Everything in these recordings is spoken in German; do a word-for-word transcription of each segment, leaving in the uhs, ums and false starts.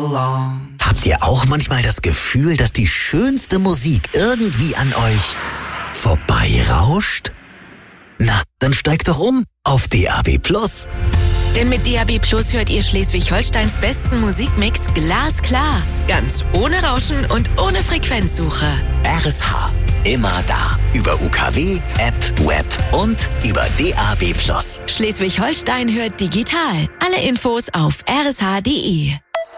along. Habt ihr auch manchmal das Gefühl, dass die schönste Musik irgendwie an euch vorbeirauscht? Na, dann steigt doch um auf D A B Plus. Denn mit D A B Plus hört ihr Schleswig-Holsteins besten Musikmix glasklar. Ganz ohne Rauschen und ohne Frequenzsuche. R S H. Immer da. Über U K W, App, Web und über D A B Plus. Schleswig-Holstein hört digital. Alle Infos auf r s h punkt d e.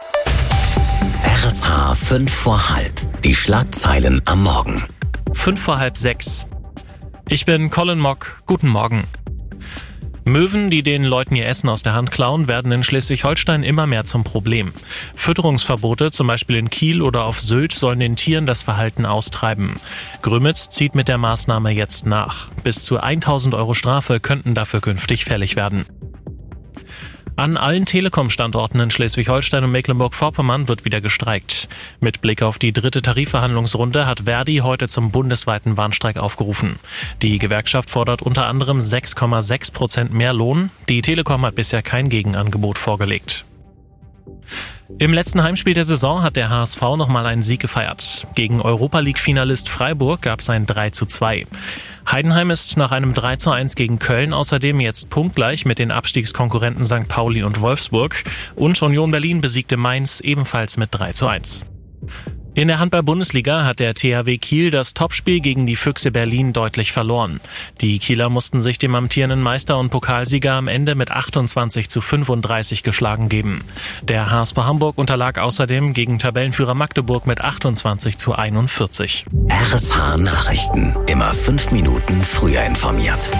R S H fünf vor halb. Die Schlagzeilen am Morgen. Fünf vor halb sechs. Ich bin Colin Mock. Guten Morgen. Möwen, die den Leuten ihr Essen aus der Hand klauen, werden in Schleswig-Holstein immer mehr zum Problem. Fütterungsverbote, zum Beispiel in Kiel oder auf Sylt, sollen den Tieren das Verhalten austreiben. Grömitz zieht mit der Maßnahme jetzt nach. Bis zu tausend Euro Strafe könnten dafür künftig fällig werden. An allen Telekom-Standorten in Schleswig-Holstein und Mecklenburg-Vorpommern wird wieder gestreikt. Mit Blick auf die dritte Tarifverhandlungsrunde hat Verdi heute zum bundesweiten Warnstreik aufgerufen. Die Gewerkschaft fordert unter anderem sechs Komma sechs Prozent mehr Lohn. Die Telekom hat bisher kein Gegenangebot vorgelegt. Im letzten Heimspiel der Saison hat der H S V nochmal einen Sieg gefeiert. Gegen Europa-League-Finalist Freiburg gab es ein drei zu zwei. Heidenheim ist nach einem drei zu eins gegen Köln außerdem jetzt punktgleich mit den Abstiegskonkurrenten Sankt Pauli und Wolfsburg. Und Union Berlin besiegte Mainz ebenfalls mit drei zu eins. In der Handball-Bundesliga hat der T H W Kiel das Topspiel gegen die Füchse Berlin deutlich verloren. Die Kieler mussten sich dem amtierenden Meister und Pokalsieger am Ende mit achtundzwanzig zu fünfunddreißig geschlagen geben. Der H S V Hamburg unterlag außerdem gegen Tabellenführer Magdeburg mit achtundzwanzig zu einundvierzig. R S H Nachrichten. Immer fünf Minuten früher informiert.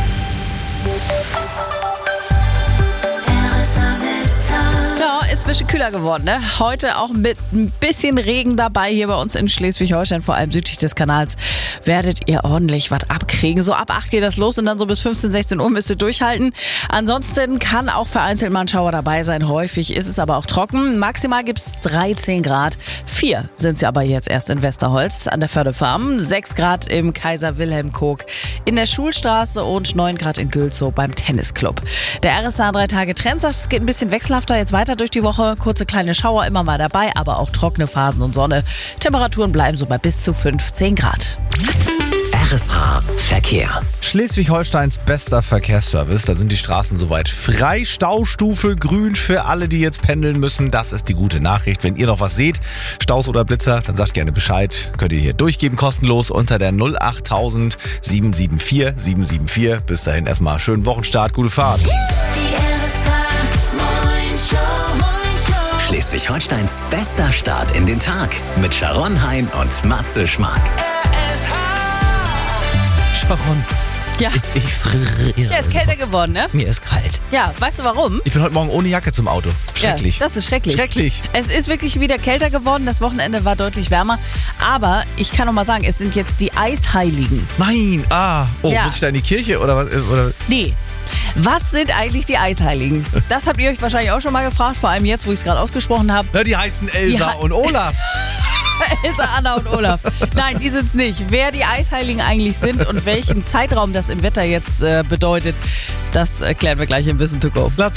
Ist ein bisschen kühler geworden, ne? Heute auch mit ein bisschen Regen dabei hier bei uns in Schleswig-Holstein, vor allem südlich des Kanals, werdet ihr ordentlich was abkriegen. So ab acht geht das los und dann so bis fünfzehn, sechzehn Uhr müsst ihr durchhalten. Ansonsten kann auch vereinzelt mal ein Schauer dabei sein. Häufig ist es aber auch trocken. Maximal gibt's dreizehn Grad. Vier sind sie aber jetzt erst in Westerholz an der Fördefarm. Sechs Grad im Kaiser-Wilhelm-Kog in der Schulstraße und neun Grad in Gülzow beim Tennisclub. Der R S H drei Tage Trend sagt, es geht ein bisschen wechselhafter jetzt weiter durch die Woche. Kurze kleine Schauer immer mal dabei, aber auch trockene Phasen und Sonne. Temperaturen bleiben so bei bis zu fünfzehn Grad. R S H Verkehr. Schleswig-Holsteins bester Verkehrsservice. Da sind die Straßen soweit frei. Staustufe grün für alle, die jetzt pendeln müssen. Das ist die gute Nachricht. Wenn ihr noch was seht, Staus oder Blitzer, dann sagt gerne Bescheid. Könnt ihr hier durchgeben, kostenlos unter der null achttausend sieben sieben vier sieben sieben vier. Bis dahin erstmal schönen Wochenstart, gute Fahrt. Schleswig-Holsteins bester Start in den Tag mit Sharon Hein und Matze Schmark. Sharon, Ja, ich, ich friere. ja, ist kälter geworden, ne? Mir ist kalt. Ja, weißt du warum? Ich bin heute Morgen ohne Jacke zum Auto. Schrecklich. Ja, das ist schrecklich. Schrecklich. Es ist wirklich wieder kälter geworden. Das Wochenende war deutlich wärmer. Aber ich kann noch mal sagen, es sind jetzt die Eisheiligen. Nein, ah. Oh, Ja. muss ich da in die Kirche oder was? Oder? Nee. Was sind eigentlich die Eisheiligen? Das habt ihr euch wahrscheinlich auch schon mal gefragt, vor allem jetzt, wo ich es gerade ausgesprochen habe. Na, die heißen Elsa Die he- und Olaf. Elsa, Anna und Olaf. Nein, die sind's nicht. Wer die Eisheiligen eigentlich sind und welchen Zeitraum das im Wetter jetzt äh, bedeutet, das erklären wir gleich im Wissen to go. Lass